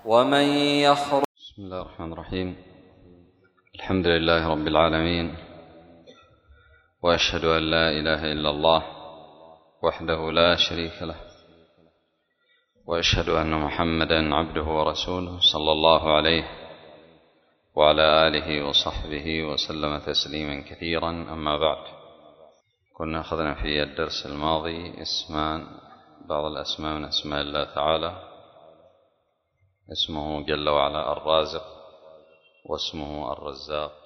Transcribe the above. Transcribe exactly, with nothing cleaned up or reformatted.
ومن يخرج. بسم الله الرحمن الرحيم. الحمد لله رب العالمين، وأشهد أن لا إله إلا الله وحده لا شريك له، وأشهد أن محمدا عبده ورسوله صلى الله عليه وعلى آله وصحبه وسلم تسليما كثيرا. أما بعد، كنا أخذنا في الدرس الماضي اسمان، بعض الأسماء من أسماء الله تعالى، اسمه جل وعلا الرازق، واسمه الرزاق،